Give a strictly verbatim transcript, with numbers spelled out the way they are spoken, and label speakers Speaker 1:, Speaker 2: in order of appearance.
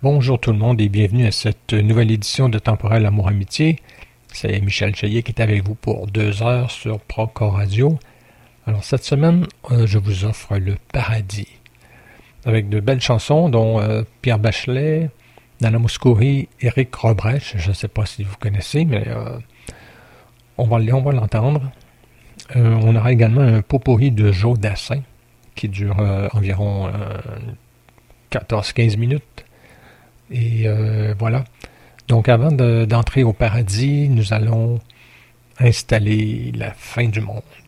Speaker 1: Bonjour tout le monde et bienvenue à cette nouvelle édition de Temporel Amour Amitié. C'est Michel Chaillet qui est avec vous pour deux heures sur Procore Radio. Alors cette semaine, euh, je vous offre Le Paradis, avec de belles chansons dont euh, Pierre Bachelet, Nana Mouskouri, Éric Robrèche. Je ne sais pas si vous connaissez, mais euh, on va, on va l'entendre. Euh, on aura également un pot-pourri de Joe Dassin qui dure euh, environ euh, quatorze à quinze minutes. Et euh, voilà. Donc avant de, d'entrer au paradis, nous allons installer la fin du monde.